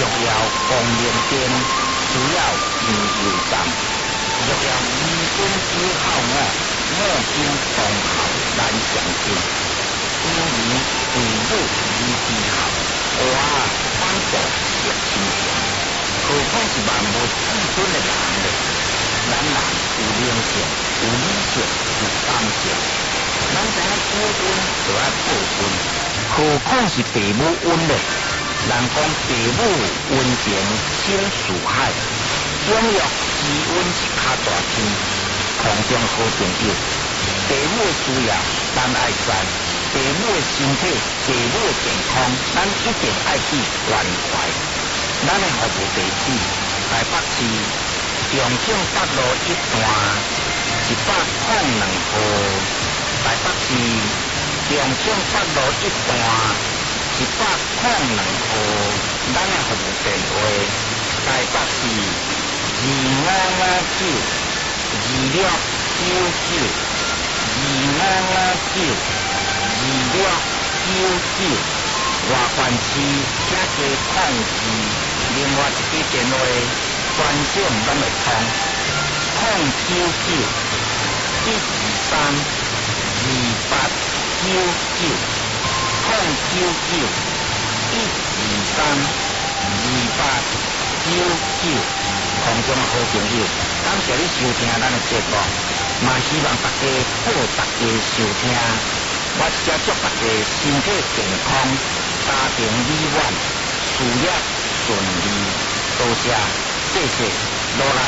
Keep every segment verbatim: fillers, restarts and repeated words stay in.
要供应店主要营油站，若要二分之后我我经东校南上进，因为为母二之后，我反复实亲情，何况是万无至尊的人呢？咱人有灵性，有理性，有感性，咱知影保温就要保温，何况是父母温呢？人讲父母温情深似海，养育之恩是较大天，空中好朋友。父母的需要咱爱知，父母的身体、父母的健康，咱一定爱去关怀。咱的服务地址：台北市中正北路一段一百零两号，台北市中正北路一段一百零两号。咱的服务电话：台北市二五五九二六九九二五五九二六九九，外县市请加控制另外一支电话，专线拢会通，控九九一二三二八九九，控九九一二三二八九九。空中好朋友，感谢你收听咱的节目，嘛希望大家好，大家收听。我只祝大家身体健康，家庭美满，事业顺利。多谢，谢谢，努力。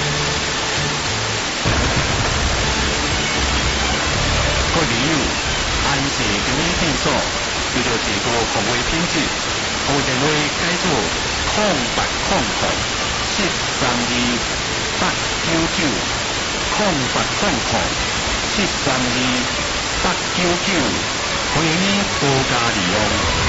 各位朋友，安氏中医诊所为了提高服务品质，服务电话改做空八空空。七三二八九九，空八空空，七三二八九九，欢迎你多加利用。